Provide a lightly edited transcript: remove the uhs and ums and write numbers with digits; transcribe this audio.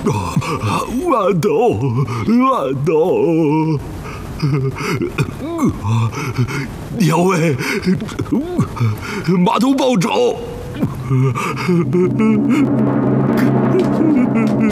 豌豆，豌豆，两位，码头报仇。